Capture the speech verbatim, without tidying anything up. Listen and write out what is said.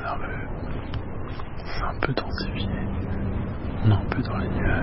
nerveux. On est un peu densifié. On est un peu dans les nuages.